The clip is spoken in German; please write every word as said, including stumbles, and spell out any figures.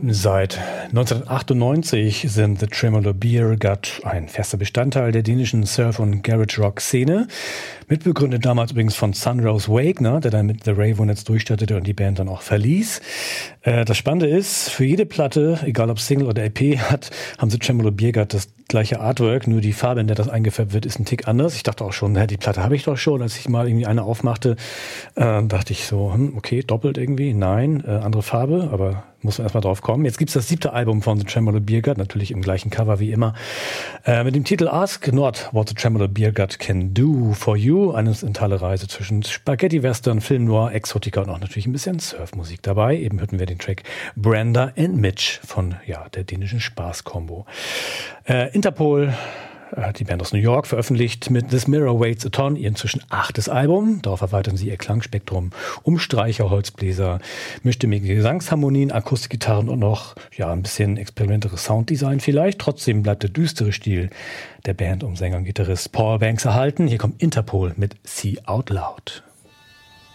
Seit neunzehnhundertachtundneunzig sind The Tremolo Beer Gut ein fester Bestandteil der dänischen Surf- und Garage-Rock-Szene. Mitbegründet damals übrigens von Sunrose Wagner, der dann mit The Raveonettes durchstartete und die Band dann auch verließ. Äh, das Spannende ist, für jede Platte, egal ob Single oder L P, hat, haben The Tremolo Beer Gut das gleiche Artwork, nur die Farbe, in der das eingefärbt wird, ist ein Tick anders. Ich dachte auch schon, die Platte habe ich doch schon. Als ich mal irgendwie eine aufmachte, äh, dachte ich so, hm, okay, doppelt irgendwie, nein, äh, andere Farbe, aber muss man erstmal drauf kommen. Jetzt gibt's das siebte Album von The Tremolo Beer Gut, natürlich im gleichen Cover wie immer, äh, mit dem Titel Ask Not What The Tremolo Beer Gut Can Do For You. Eine sentimentale Reise zwischen Spaghetti-Western, Film Noir, Exotika und auch natürlich ein bisschen Surfmusik dabei. Eben hörten wir den Track Brenda and Mitch von ja der dänischen Spaß-Kombo. Äh, Interpol, die Band aus New York, veröffentlicht mit This Mirror Waits a Ton ihr inzwischen achtes Album. Darauf erweitern sie ihr Klangspektrum um Streicher, Holzbläser, mischstimmige Gesangsharmonien, Akustikgitarren und noch ja ein bisschen experimenteres Sounddesign vielleicht. Trotzdem bleibt der düstere Stil der Band um Sänger und Gitarrist Paul Banks erhalten. Hier kommt Interpol mit See Out Loud.